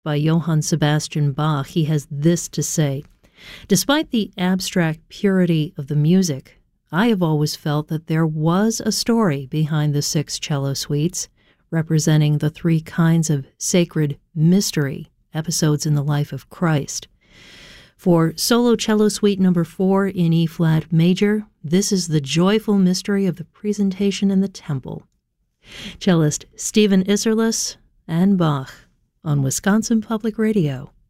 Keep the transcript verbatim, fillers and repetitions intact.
by Johann Sebastian Bach, he has this to say: "Despite the abstract purity of the music, I have always felt that there was a story behind the six cello suites, representing the three kinds of sacred mystery, episodes in the life of Christ. For solo cello suite number four in E-flat major, this is the joyful mystery of the presentation in the temple." Cellist Stephen Isserlis and Bach on Wisconsin Public Radio.